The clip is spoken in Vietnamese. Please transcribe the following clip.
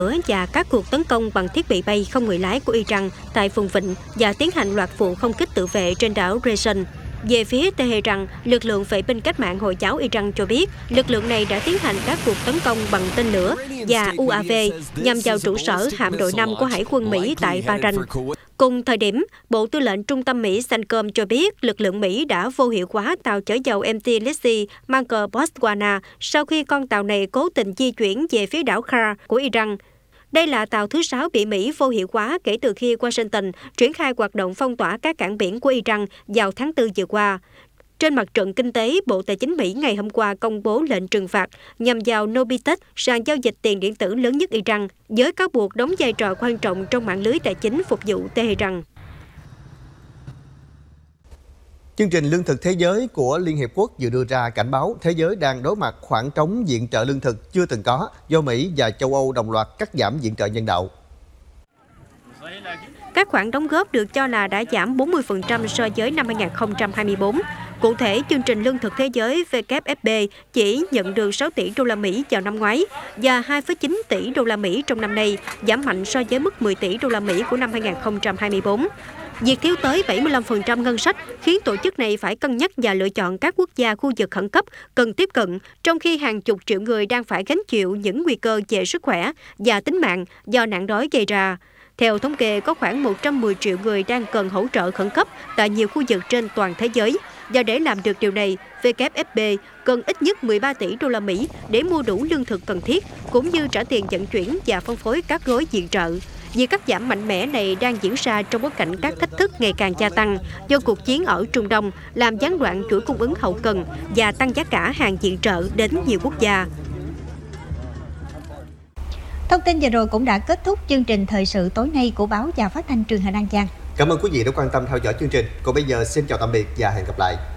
và các cuộc tấn công bằng thiết bị bay không người lái của Iran tại vùng vịnh và tiến hành loạt vụ không kích tự vệ trên đảo Rayyan. Về phía Tehran, lực lượng vệ binh cách mạng Hồi giáo Iran cho biết lực lượng này đã tiến hành các cuộc tấn công bằng tên lửa và UAV nhằm vào trụ sở hạm đội 5 của Hải quân Mỹ tại Bahrain. Cùng thời điểm, Bộ Tư lệnh Trung tâm Mỹ CENTCOM cho biết lực lượng Mỹ đã vô hiệu hóa tàu chở dầu MT Lizzie mang cờ Botswana sau khi con tàu này cố tình di chuyển về phía đảo Kra của Iran. Đây là tàu thứ 6 bị Mỹ vô hiệu hóa kể từ khi Washington triển khai hoạt động phong tỏa các cảng biển của Iran vào tháng 4 vừa qua. Trên mặt trận kinh tế, Bộ Tài chính Mỹ ngày hôm qua công bố lệnh trừng phạt nhằm vào Nobitech, sàn giao dịch tiền điện tử lớn nhất Iran, với cáo buộc đóng vai trò quan trọng trong mạng lưới tài chính phục vụ Tehran. Chương trình Lương thực Thế giới của Liên Hiệp Quốc vừa đưa ra cảnh báo thế giới đang đối mặt khoảng trống viện trợ lương thực chưa từng có do Mỹ và châu Âu đồng loạt cắt giảm viện trợ nhân đạo. Các khoản đóng góp được cho là đã giảm 40% so với năm 2024. Cụ thể, chương trình Lương thực Thế giới WFP chỉ nhận được 6 tỷ đô la Mỹ vào năm ngoái và 2,9 tỷ đô la Mỹ trong năm nay, giảm mạnh so với mức 10 tỷ đô la Mỹ của năm 2024. Việc thiếu tới 75% ngân sách khiến tổ chức này phải cân nhắc và lựa chọn các quốc gia khu vực khẩn cấp cần tiếp cận, trong khi hàng chục triệu người đang phải gánh chịu những nguy cơ về sức khỏe và tính mạng do nạn đói gây ra. Theo thống kê, có khoảng 110 triệu người đang cần hỗ trợ khẩn cấp tại nhiều khu vực trên toàn thế giới. Và để làm được điều này, WFP cần ít nhất 13 tỷ đô la Mỹ để mua đủ lương thực cần thiết, cũng như trả tiền vận chuyển và phân phối các gói viện trợ. Việc cắt giảm mạnh mẽ này đang diễn ra trong bối cảnh các thách thức ngày càng gia tăng do cuộc chiến ở Trung Đông làm gián đoạn chuỗi cung ứng hậu cần và tăng giá cả hàng viện trợ đến nhiều quốc gia. Thông tin vừa rồi cũng đã kết thúc chương trình thời sự tối nay của báo và phát thanh truyền hình An Giang. Cảm ơn quý vị đã quan tâm theo dõi chương trình. Còn bây giờ xin chào tạm biệt và hẹn gặp lại.